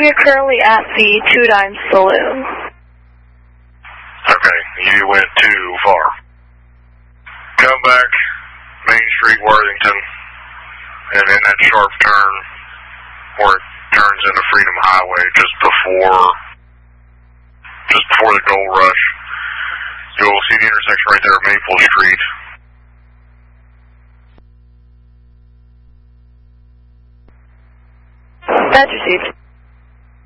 We are currently at the Two Dimes Saloon. Okay, you went too far. Come back, Main Street, Worthington, and in that sharp turn where it turns into Freedom Highway just before the Gold Rush, you'll see the intersection right there at Maple Street. That's received.